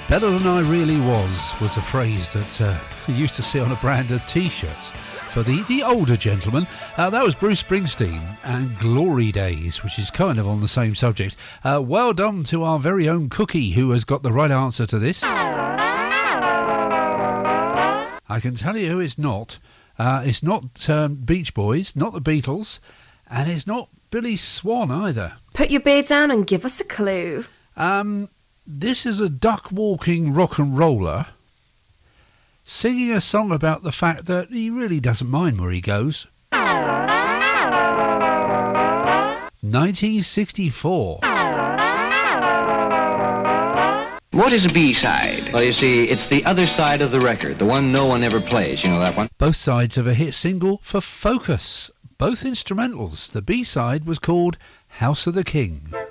Better than I really was a phrase that you used to see on a brand of T-shirts for the older gentlemen. That was Bruce Springsteen and Glory Days, which is kind of on the same subject. Well done to our very own Cookie, who has got the right answer to this. I can tell you who it's not. It's not Beach Boys, not the Beatles, and it's not Billy Swan either. Put your beard down and give us a clue. This is a duck-walking rock and roller singing a song about the fact that he really doesn't mind where he goes. 1964. What is a B-side? Well, you see, it's the other side of the record, the one no one ever plays. You know that one? Both sides of a hit single for Focus. Both instrumentals. The B-side was called House of the King.